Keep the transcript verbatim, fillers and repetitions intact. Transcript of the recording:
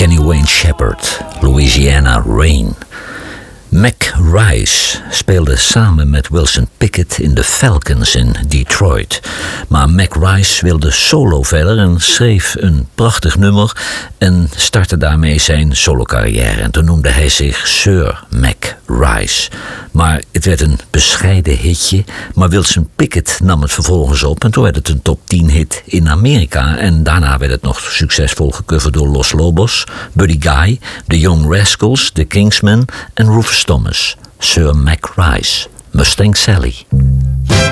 Kenny Wayne Shepherd, Louisiana Rain. Mac Rice speelde samen met Wilson Pickett in de Falcons in Detroit. Maar Mac Rice wilde solo verder en schreef een prachtig nummer en startte daarmee zijn solocarrière. En toen noemde hij zich Sir Mac Rice. Maar het werd een bescheiden hitje, maar Wilson Pickett nam het vervolgens op en toen werd het een top tien hit in Amerika. En daarna werd het nog succesvol gecoverd door Los Lobos, Buddy Guy, The Young Rascals, The Kingsmen en Rufus Thomas. Sir Mac Rice, Mustang Sally.